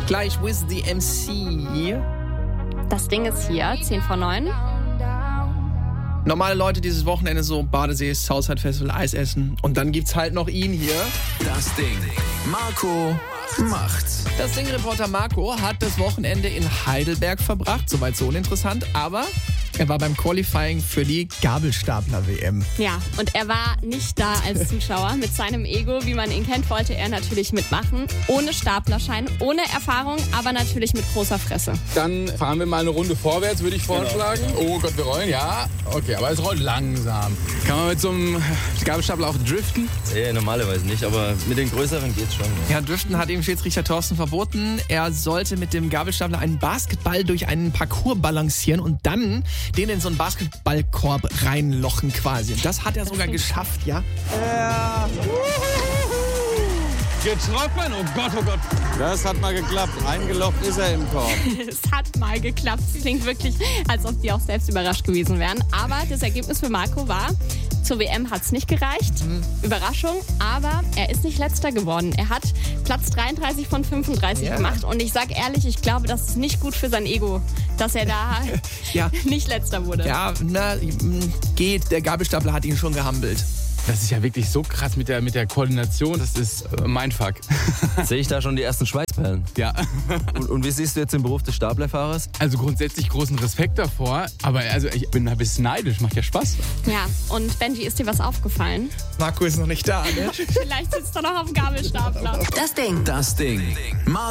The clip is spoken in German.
Gleich with the MC. Das Ding ist hier, 10 vor 9. Normale Leute dieses Wochenende so Badesee, Southside Festival, Eis essen. Und dann gibt's halt noch ihn hier. Das Ding. Marco macht's. Das Ding-Reporter Marco hat das Wochenende in Heidelberg verbracht. Soweit so uninteressant. Aber er war beim Qualifying für die Gabelstapler-WM. Ja, und er war nicht da als Zuschauer. Mit seinem Ego, wie man ihn kennt, wollte er natürlich mitmachen. Ohne Staplerschein, ohne Erfahrung, aber natürlich mit großer Fresse. Dann fahren wir mal eine Runde vorwärts, würde ich vorschlagen. Oh Gott, wir rollen, ja. Okay, aber es rollt langsam. Kann man mit so einem Gabelstapler auch driften? Nee, normalerweise nicht, aber mit den größeren geht's schon. Ja, Driften hat ihm Schiedsrichter Thorsten verboten. Er sollte mit dem Gabelstapler einen Basketball durch einen Parcours balancieren und dann den in so einen Basketballkorb reinlochen quasi. Und das hat er sogar geschafft, ja. Getroffen? Oh Gott, oh Gott. Das hat mal geklappt. Eingelocht ist er im Korb. Es hat mal geklappt. Es klingt wirklich, als ob die auch selbst überrascht gewesen wären. Aber das Ergebnis für Marco war, zur WM hat es nicht gereicht. Überraschung. Aber er ist nicht Letzter geworden. Er hat Platz 33 von 35 gemacht. Und ich sag ehrlich, ich glaube, das ist nicht gut für sein Ego, dass er da nicht Letzter wurde. Ja, geht. Der Gabelstapler hat ihn schon gehumbelt. Das ist ja wirklich so krass mit der Koordination. Das ist mein Fuck. Sehe ich da schon die ersten Schweißperlen? Ja. Und wie siehst du jetzt den Beruf des Staplerfahrers? Also grundsätzlich großen Respekt davor. Aber also ich bin ein bisschen neidisch. Macht ja Spaß. Ja, und Benji, ist dir was aufgefallen? Marco ist noch nicht da, ne? Vielleicht sitzt er noch auf dem Gabelstapler. Das Ding.